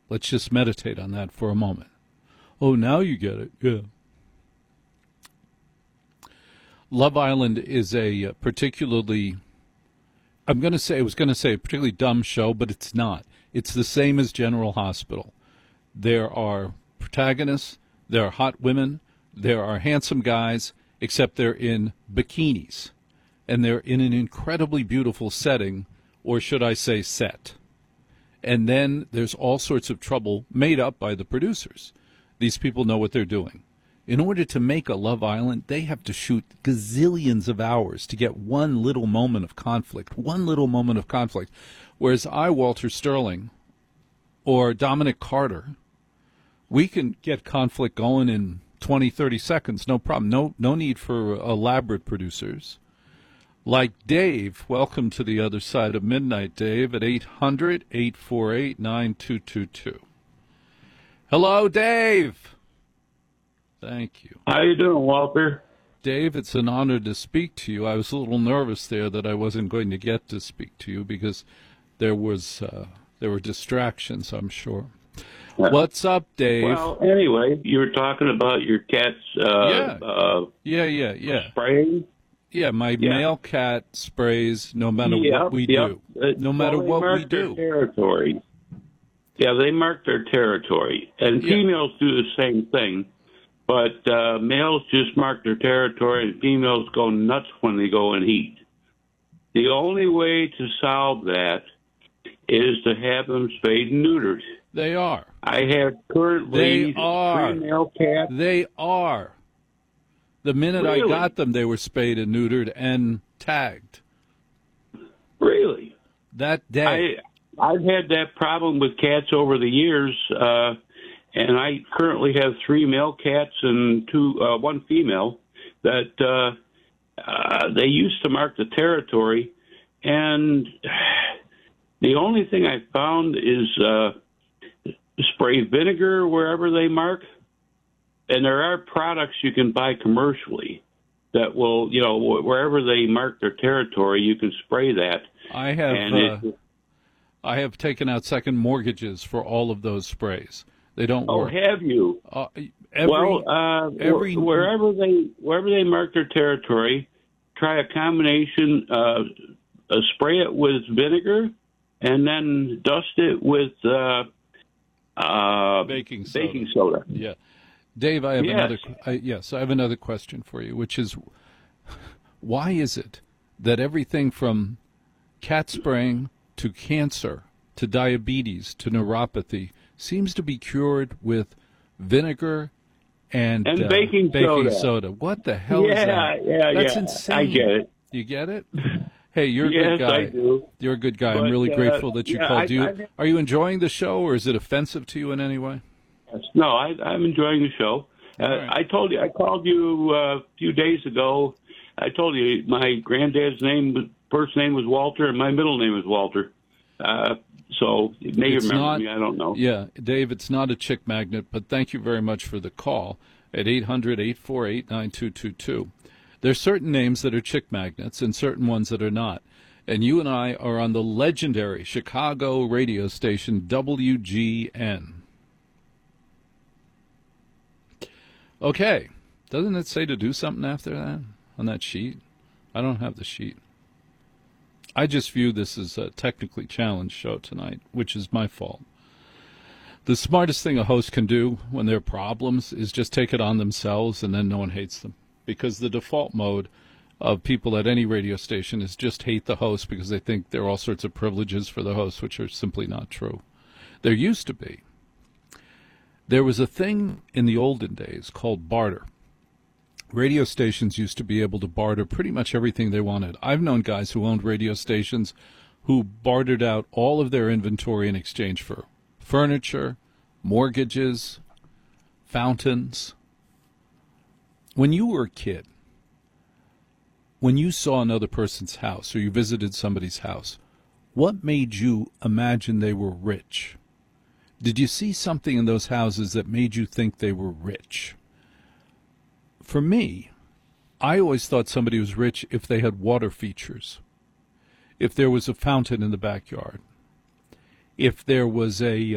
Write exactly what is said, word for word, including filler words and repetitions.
Let's just meditate on that for a moment. Oh, now you get it. Yeah. Love Island is a particularly, I'm going to say, I was going to say a particularly dumb show, but it's not. It's the same as General Hospital. There are protagonists, there are hot women, there are handsome guys, except they're in bikinis. And they're in an incredibly beautiful setting, or should I say set. And then there's all sorts of trouble made up by the producers. These people know what they're doing. In order to make a Love Island, they have to shoot gazillions of hours to get one little moment of conflict, one little moment of conflict. Whereas I, Walter Sterling, or Dominic Carter, we can get conflict going in twenty, thirty seconds, no problem. No, no need for elaborate producers. Like Dave, welcome to the other side of midnight, Dave, at eight hundred, eight four eight, nine two two two. Hello, Dave. Thank you. How you doing, Walter? Dave, it's an honor to speak to you. I was a little nervous there that I wasn't going to get to speak to you because there was uh, there were distractions, I'm sure. Yeah. What's up, Dave? Well, anyway, you were talking about your cat's uh, yeah. Uh, yeah, yeah, yeah. spraying. Yeah, my Yeah. male cat sprays no matter Yep, what we yep. do. Uh, No matter well, they what we mark their do. Territory. Yeah, they mark their territory, and Yeah. females do the same thing. But uh, males just mark their territory, and females go nuts when they go in heat. The only way to solve that is to have them spayed and neutered. They are. I have currently They are. three male cats. They are. The minute Really? I got them, they were spayed and neutered and tagged. Really? That day. I, I've had that problem with cats over the years, uh, and I currently have three male cats and two, uh, one female that uh, uh, they used to mark the territory, and the only thing I found is uh, spray vinegar wherever they mark, and there are products you can buy commercially that will, you know, wherever they mark their territory, you can spray that. I have And uh, it, I have taken out second mortgages for all of those sprays. They don't oh, work. have you? Uh, every, well, uh, every wherever they wherever they mark their territory, try a combination. Uh, uh, spray it with vinegar, and then dust it with uh, uh, baking soda. baking soda. Yeah, Dave, I have Yes. another. I, yes, I have another question for you, which is, why is it that everything from cat spraying to cancer to diabetes to neuropathy seems to be cured with vinegar and, And uh, baking soda. soda? What the hell yeah, is that? yeah, That's yeah. insane. I get it. You get it? Hey, you're a Yes, good guy. I do. You're a good guy. But, I'm really uh, grateful that you yeah, called. I- Do you, I- are you enjoying the show, or is it offensive to you in any way? No, I, I'm enjoying the show. Uh, All right. I told you, I called you uh, a few days ago. I told you my granddad's name, first name was Walter, and my middle name is Walter. Uh, so you may It's remember not- me. I don't know. Yeah, Dave, it's not a chick magnet, but thank you very much for the call at eight hundred, eight four eight, nine two two two. There's certain names that are chick magnets and certain ones that are not. And you and I are on the legendary Chicago radio station W G N. Okay. Doesn't it say to do something after that on that sheet? I don't have the sheet. I just view this as a technically challenged show tonight, which is my fault. The smartest thing a host can do when there are problems is just take it on themselves, and then no one hates them. Because the default mode of people at any radio station is just hate the host because they think there are all sorts of privileges for the host, which are simply not true. There used to be. There was a thing in the olden days called barter. Radio stations used to be able to barter pretty much everything they wanted. I've known guys who owned radio stations who bartered out all of their inventory in exchange for furniture, mortgages, fountains. When you were a kid, when you saw another person's house or you visited somebody's house, what made you imagine they were rich? Did you see something in those houses that made you think they were rich? For me, I always thought somebody was rich if they had water features, if there was a fountain in the backyard, if there was a